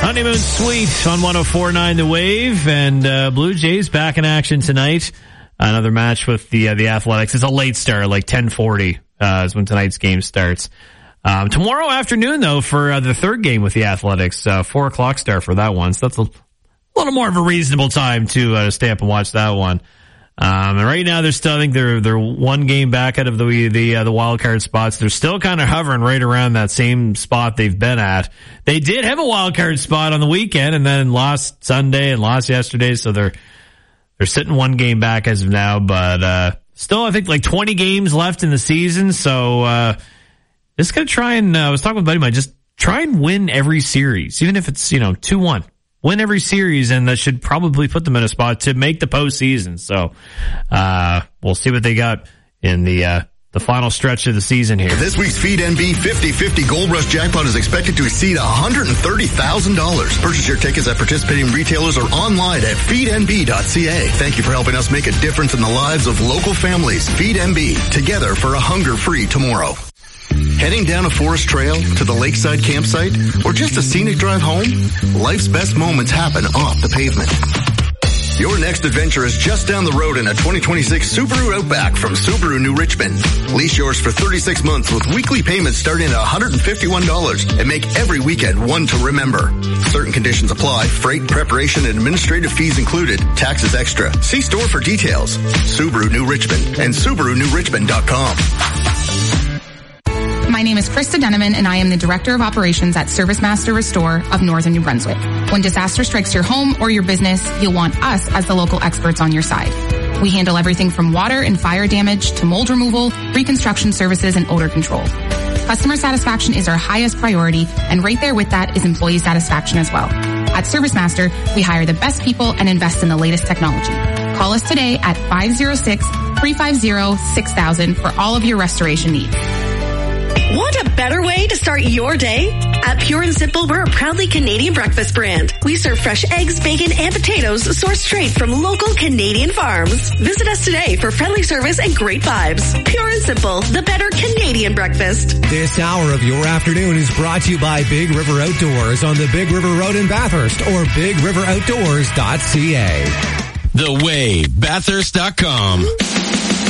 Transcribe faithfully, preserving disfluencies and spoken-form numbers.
Honeymoon Suite on one oh four point nine The Wave, and uh, Blue Jays back in action tonight. Another match with the uh, the Athletics. It's a late start, like ten forty uh, is when tonight's game starts. Um, tomorrow afternoon, though, for uh, the third game with the Athletics, uh, four o'clock start for that one. So that's a, a little more of a reasonable time to uh, stay up and watch that one. Um, and right now they're still, I think they're, they're one game back out of the, the, uh, the wild card spots. They're still kind of hovering right around that same spot they've been at. They did have a wild card spot on the weekend and then lost Sunday and lost yesterday. So they're, they're sitting one game back as of now, but, uh, still, I think like twenty games left in the season. So, uh, just gonna try and, uh, I was talking with a buddy of mine, just try and win every series, even if it's, you know, two one. Win every series, and that should probably put them in a spot to make the postseason. So, uh, we'll see what they got in the, uh, the final stretch of the season here. This week's Feed N B fifty fifty Gold Rush jackpot is expected to exceed one hundred thirty thousand dollars. Purchase your tickets at participating retailers or online at feed n b dot c a. Thank you for helping us make a difference in the lives of local families. Feed N B, together for a hunger-free tomorrow. Heading down a forest trail to the lakeside campsite or just a scenic drive home? Life's best moments happen off the pavement. Your next adventure is just down the road in a twenty twenty-six Subaru Outback from Subaru New Richmond. Lease yours for thirty-six months with weekly payments starting at one hundred fifty-one dollars and make every weekend one to remember. Certain conditions apply. Freight, preparation, and administrative fees included. Taxes extra. See store for details. Subaru New Richmond and Subaru New Richmond dot com. My name is Krista Deneman, and I am the Director of Operations at ServiceMaster Restore of Northern New Brunswick. When disaster strikes your home or your business, you'll want us as the local experts on your side. We handle everything from water and fire damage to mold removal, reconstruction services, and odor control. Customer satisfaction is our highest priority, and right there with that is employee satisfaction as well. At ServiceMaster, we hire the best people and invest in the latest technology. Call us today at five oh six, three five oh, six thousand for all of your restoration needs. Want a better way to start your day? At Pure and Simple, we're a proudly Canadian breakfast brand. We serve fresh eggs, bacon, and potatoes sourced straight from local Canadian farms. Visit us today for friendly service and great vibes. Pure and Simple, the better Canadian breakfast. This hour of your afternoon is brought to you by Big River Outdoors on the Big River Road in Bathurst or big river outdoors dot c a. The Wave, Bathurst dot com.